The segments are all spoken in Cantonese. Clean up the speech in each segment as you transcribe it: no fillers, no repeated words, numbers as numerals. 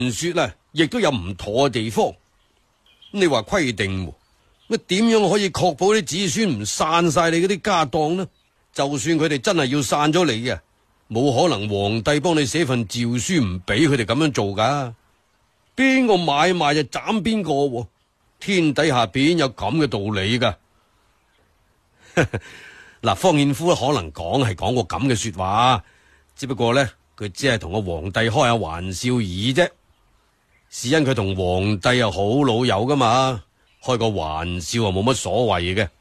說啊，亦都有唔妥嘅地方。你話規定，乜點樣可以確保啲子孫唔散晒你嗰啲家當呢？就算佢哋真係要散咗你啊，冇可能皇帝幫你寫份詔書唔俾佢哋咁樣做噶。邊個買賣就斬邊個，天底下邊有咁嘅道理噶？嗱，方獻夫可能係講過咁嘅說話，只不過呢，佢只係同個皇帝開下玩笑而已啫。是因佢同皇帝又好老友噶嘛，開個玩笑啊冇乜所謂嘅。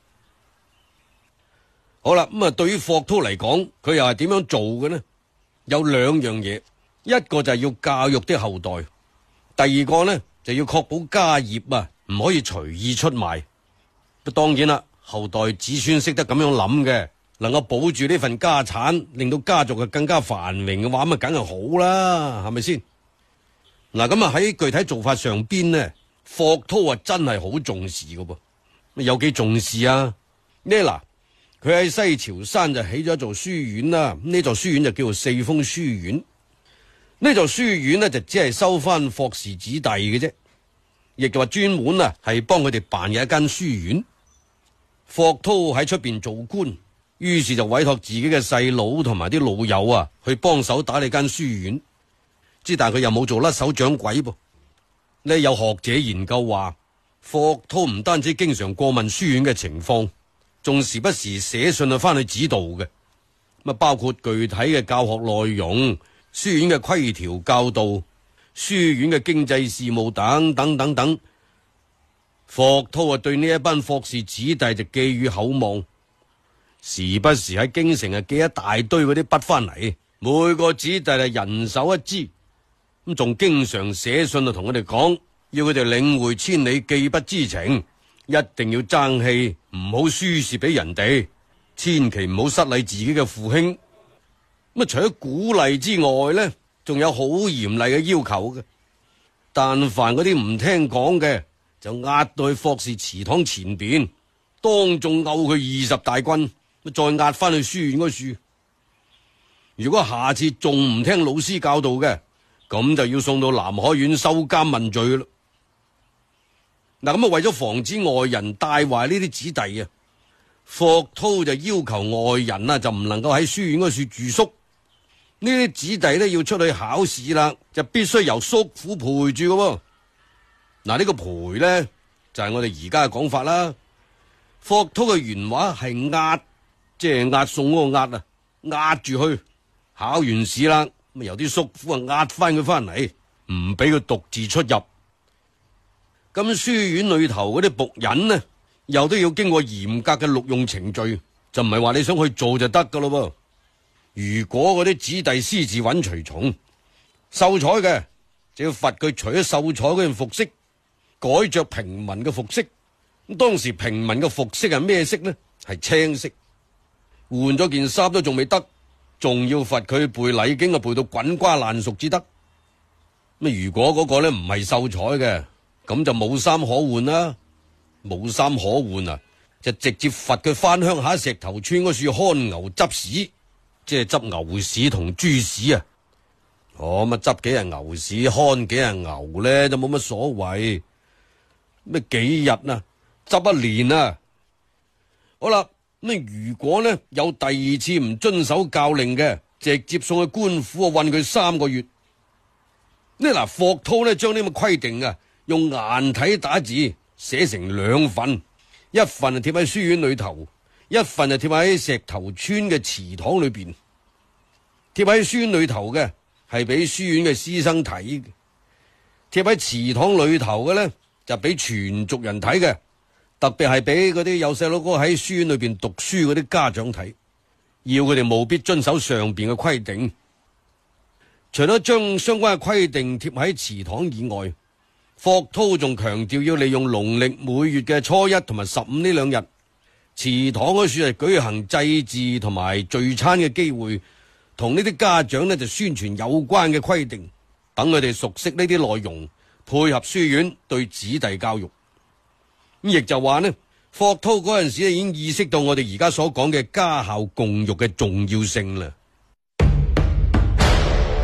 好啦，咁對於霍濤嚟講，佢又係點樣做嘅呢？有兩樣嘢，一個就係要教育啲後代，第二個呢就要確保家業啊唔可以隨意出賣。當然啦，後代子孫識得咁樣諗嘅，能夠保住呢份家產，令到家族更加繁榮嘅話，咁啊梗係好啦，係咪先？嗱，咁啊喺具體做法上邊呢，霍濤啊真係好重視噶噃。有幾重視啊？呢嗱，佢喺西樵山就起咗一座書院啦。呢座書院就叫做四峰書院。呢座書院呢，就只係收翻霍氏子弟嘅啫，亦就話專門啊係幫佢哋辦嘅一間書院。霍濤喺出邊做官，於是就委託自己嘅細佬同埋啲老友啊去幫手打理間書院。但係佢又冇做甩手掌櫃噃。呢有學者研究話，霍濤唔單止經常過問書院嘅情況，仲時不時寫信翻去指導嘅。咁包括具體嘅教學內容、書院嘅規條教導、書院嘅經濟事務等等等等。霍濤對呢一班霍氏子弟就寄予厚望，時不時喺京城寄一大堆嗰啲筆翻嚟，每個子弟係人手一支。咁仲經常寫信同佢哋講，要佢哋領會千里寄筆之情，一定要爭氣，唔好輸蝕俾人哋，千祈唔好失禮自己嘅父兄。咁除咗鼓勵之外呢，仲有好嚴厲嘅要求嘅。但凡嗰啲唔聽講嘅，就押到去霍氏祠堂前邊，當眾毆佢20大棍，再押翻去書院嗰處。如果下次仲唔聽老師教導嘅，咁就要送到南海縣收監問罪啦。嗱，咁為咗防止外人帶壞呢啲子弟啊，霍濤就要求外人啊就唔能夠喺書院嗰處住宿。呢啲子弟呢要出去考試啦，就必須由叔父陪住嘅。嗱，呢個陪呢，就係我哋而家嘅講法啦。霍濤嘅原話係押，即係押送嗰個押啊，押住去考完試啦。咁由啲叔父押翻佢翻嚟，唔俾佢獨自出入。咁書院裏頭嗰啲僕人呢，又都要經過嚴格嘅錄用程序，就唔係話你想去做就得噶咯噃。如果嗰啲子弟私自揾隨從，秀才嘅就要罰佢除咗秀才嗰件服飾，改着平民嘅服飾。咁當時平民嘅服飾係咩色呢？係青色。換咗件衫都仲未得，仲要罰佢背禮經啊，背到滾瓜爛熟至得。咁如果嗰個呢唔係秀才嘅，咁就冇衫可換啦。冇衫可換啊，就直接罰佢翻鄉下石頭村嗰處看牛執屎，即係執牛屎同豬屎啊。咁執幾日牛屎，看幾日牛呢，就冇乜所謂。咩幾日啊？執一年啊！好啦。咁如果呢有第二次唔遵守教令嘅，直接送去官府啊，韞佢3個月。呢嗱，霍濤呢將呢咁嘅規定啊，用顏體打字寫成2份，一份就貼喺書院裏頭，一份就貼喺石頭村嘅祠堂裏邊。貼喺書院裏頭嘅係俾書院嘅師生睇嘅，貼喺祠堂裏頭嘅呢就俾全族人睇嘅。特別係俾嗰啲有細佬哥喺書院裏邊讀書嗰啲家長睇，要佢哋務必遵守上邊嘅規定。除咗將相關嘅規定貼喺祠堂以外，霍濤仲強調要利用農曆每月嘅初1同埋15呢2日，祠堂嗰處係舉行祭祀同埋聚餐嘅機會，同呢啲家長呢就宣傳有關嘅規定，等佢哋熟悉呢啲內容，配合書院對子弟教育。咁亦就話呢，霍濤嗰陣時已經意識到我哋而家所講嘅家校共育嘅重要性啦。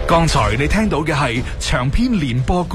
剛才你聽到嘅係長篇連播